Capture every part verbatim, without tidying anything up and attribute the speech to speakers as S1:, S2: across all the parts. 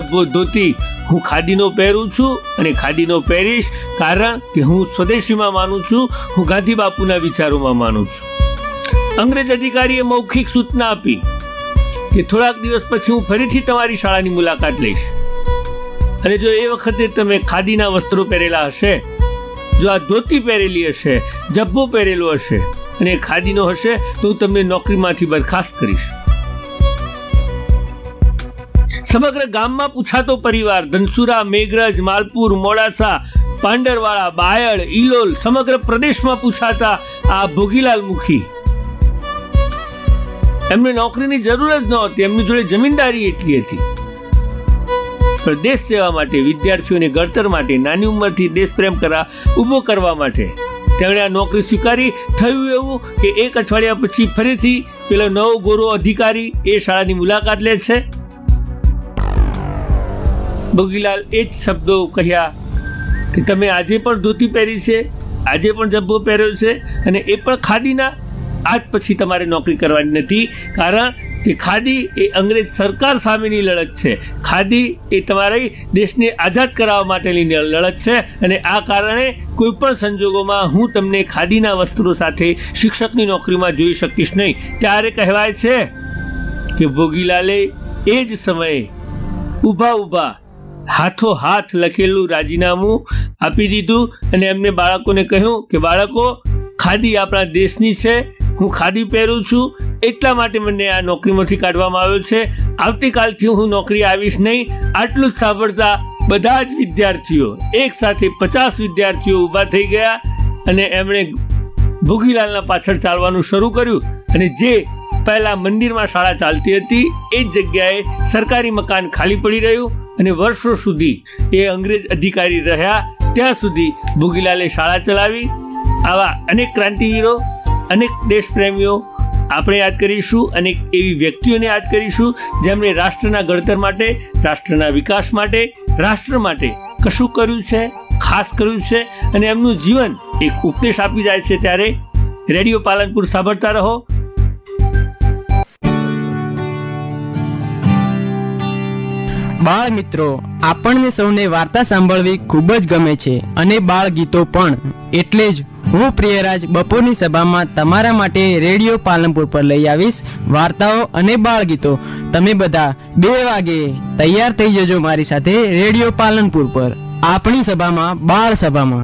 S1: જબ્બો ધોતી હું ખાદીનો પહેરું છું અને ખાદીનો પહેરીશ, કારણ કે હું સ્વદેશીમાં માનું છું, હું ગાંધી બાપુના વિચારોમાં માનું છું. અંગ્રેજ અધિકારીએ મૌખિક સૂચના આપી કે થોડાક દિવસ પછી હું ફરીથી તમારી શાળાની મુલાકાત લઈશ અને જો એ વખતે તમે ખાદીના વસ્ત્રો પહેરેલા હશે, જો આ ધોતી પહેરેલી હશે, જબ્બો પહેરેલો હશે અને ખાદીનો હશે તો હું તમને નોકરીમાંથી બરખાસ્ત કરીશ. સમગ્ર ગામમાં પૂછાતો પરિવાર ધનસુરા, મેઘરજ, માલપુર, મોડાસા, પાંડરવાળા, બાયડ, ઈલોલ સમગ્ર પ્રદેશમાં પૂછાતા આ ભોગીલાલ મુખી, એમને નોકરીની જરૂર જ નહોતી, એમની જોડે જમીનદારી એટલી હતી. પણ દેશ સેવા માટે, વિદ્યાર્થીઓને ઘડતર માટે, નાની ઉંમરથી દેશ પ્રેમ કરવા ઉભો કરવા માટે તેમણે આ નોકરી સ્વીકારી. થયું એવું કે એક અઠવાડિયા પછી ફરીથી પેલો નવો ગોરો અધિકારી એ શાળાની મુલાકાત લે છે. ભોગીલાલ એ જ શબ્દો કહ્યા કે તમે આજે પણ ધોતી પહેરી છે, આજે પણ જબ્બો પહેર્યો છે અને એ પણ ખાદીના. આજ પછી તમારે નોકરી કરવાની નથી, કારણ કે ખાદી એ અંગ્રેજ સરકાર સામેની લડત છે. ખાદી એ તમારી દેશને આઝાદ કરાવવા માટેની લડત છે અને આ કારણે કોઈ પણ સંજોગોમાં હું તમને ખાદીના વસ્ત્રો સાથે શિક્ષકની નોકરીમાં જોઈ શકીશ નહીં. ત્યારે કહેવાય છે કે ભોગીલાલે એ જ સમયે ઊભા ઊભા હાથો હાથ લખેલું રાજીનામું આપી દીધું અને એમને બાળકોને કહ્યું કે બાળકો, ખાદી આપણા દેશની છે, હું ખાદી પહેરું છું, એટલા માટે મને આ નોકરીમાંથી કાઢવામાં આવ્યો છે. આવતીકાલથી હું નોકરી આવીશ નહીં. આટલું જ સાંભળતા બધા જ વિદ્યાર્થીઓ, એક સાથે પચાસ વિદ્યાર્થીઓ ઊભા થઈ ગયા અને એમણે ભોગીલાલના પાછળ ચાલવાનું શરૂ કર્યું અને જે પહેલા મંદિરમાં શાળા ચાલતી હતી એ જ જગ્યાએ સરકારી મકાન ખાલી પડી રહ્યું અને વર્ષો સુધી એ અંગ્રેજ અધિકારી રહ્યા ત્યાં સુધી ભોગીલાલે શાળા ચલાવી. આવા અનેક ક્રાંતિવીરો, અનેક દેશપ્રેમીઓ આપણે યાદ કરીશું, અનેક એવી વ્યક્તિઓને યાદ કરીશું જેમણે રાષ્ટ્રના ઘડતર માટે, રાષ્ટ્રના વિકાસ માટે, રાષ્ટ્ર માટે કશું કર્યું છે, ખાસ કર્યું છે અને એમનું જીવન એક ઉપદેશ આપી જાય છે. ત્યારે રેડિયો પાલનપુર સાંભળતા રહો.
S2: બાળ મિત્રો, આપણને સૌને વાર્તા સાંભળવી ખૂબ જ ગમે છે અને બાળ ગીતો પણ. એટલે જ હું પ્રિયરાજ બપોરની સભામાં તમારા માટે રેડિયો પાલનપુર પર લઈ આવીશ વાર્તાઓ અને બાળ ગીતો. તમે બધા બે વાગે તૈયાર થઈ જજો મારી સાથે રેડિયો પાલનપુર પર, આપણી સભામાં, બાળ સભામાં.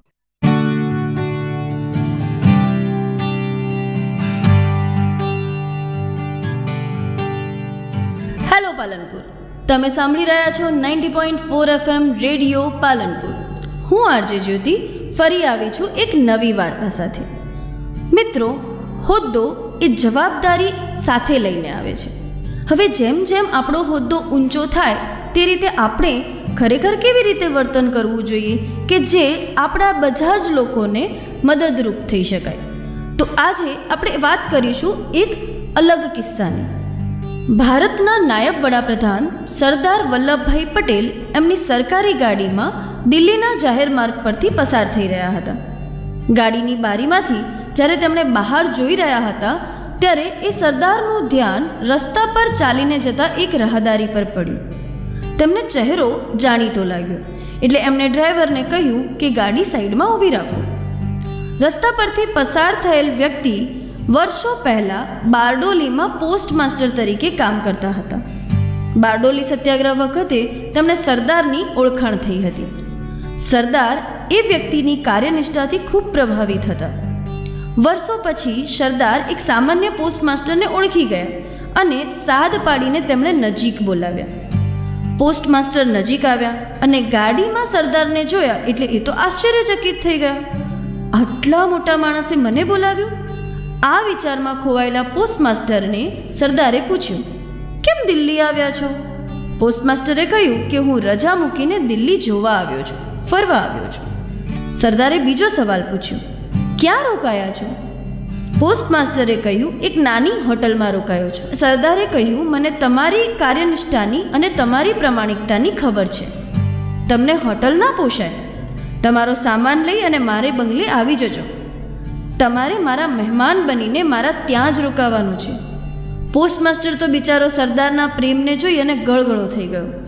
S3: હેલો પાલનપુર, તમે સાંભળી રહ્યા છો ninety point four FM radio Palanpur. હું આરજે જ્યોતિ ફરી આવી છું એક નવી વાર્તા સાથે. મિત્રો, હોદ્દો એ જવાબદારી સાથે લઈને આવે છે. હવે જેમ જેમ આપણો હોદ્દો ઊંચો થાય તે રીતે આપણે ખરેખર કેવી રીતે વર્તન કરવું જોઈએ કે જે આપણા બધા જ લોકોને મદદરૂપ થઈ શકાય. તો આજે આપણે વાત કરીશું એક અલગ કિસ્સાની. ભારતના નાયબ વડાપ્રધાન સરદાર વલ્લભભાઈ પટેલ એમની સરકારી ગાડીમાં દિલ્હીના જાહેર માર્ગ પરથી પસાર થઈ રહ્યા હતા. ગાડીની બારીમાંથી જ્યારે તેમણે બહાર જોઈ રહ્યા હતા ત્યારે એ સરદારનું ધ્યાન રસ્તા પર ચાલીને જતા એક રાહદારી પર પડ્યું. તેમને ચહેરો જાણીતો લાગ્યો એટલે એમણે ડ્રાઈવરને કહ્યું કે ગાડી સાઈડમાં ઊભી રાખો. રસ્તા પરથી પસાર થયેલ વ્યક્તિ વર્ષો પહેલાં બારડોલીમાં પોસ્ટ માસ્ટર તરીકે કામ કરતા હતા. બારડોલી સત્યાગ્રહ વખતે તેમણે સરદારની ઓળખાણ થઈ હતી. સરદાર એ વ્યક્તિની કાર્યનિષ્ઠાથી ખૂબ પ્રભાવિત હતા. વર્ષો પછી સરદાર એક સામાન્ય પોસ્ટ માસ્ટરને ઓળખી ગયા અને સાદ પાડીને તેમણે નજીક બોલાવ્યા. પોસ્ટ માસ્ટર નજીક આવ્યા અને ગાડીમાં સરદારને જોયા એટલે એ તો આશ્ચર્યચકિત થઈ ગયા. આટલા મોટા માણસે મને બોલાવ્યો? આ વિચારમાં ખોવાયેલા પોસ્ટ માસ્ટરને સરદારે પૂછ્યું, કેમ દિલ્હી આવ્યા છો? પોસ્ટ માસ્ટરે કહ્યું કે હું રજા મૂકીને દિલ્હી જોવા આવ્યો છું, ફરવા આવ્યો છું. સરદારે બીજો સવાલ પૂછ્યો, ક્યાં રોકાયા છો? પોસ્ટ માસ્ટરે કહ્યું, એક નાની હોટલમાં રોકાયો છું. સરદારે કહ્યું, મને તમારી કાર્યનિષ્ઠાની અને તમારી પ્રામાણિકતાની ખબર છે. તમને હોટલ ના પોષાય. તમારો સામાન લઈ અને મારે બંગલે આવી જજો. તમારે મારા મહેમાન બનીને મારા ત્યાં જ રોકાવાનું છે. પોસ્ટ માસ્ટર તો બિચારો સરદારના પ્રેમને જોઈ અને ગળગળો થઈ ગયો.